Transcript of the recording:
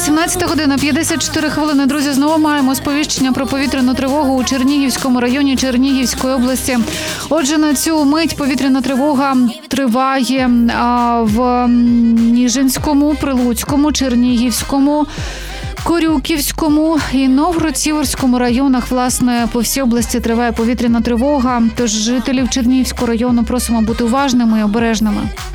18 година 54 хвилини. Друзі, знову маємо сповіщення про повітряну тривогу у Чернігівському районі Чернігівської області. Отже, на цю мить повітряна тривога триває в Ніжинському, Прилуцькому, Чернігівському, Корюківському і Новгород-Сіверському районах. Власне, по всій області триває повітряна тривога. Тож жителів Чернігівського району просимо бути уважними і обережними.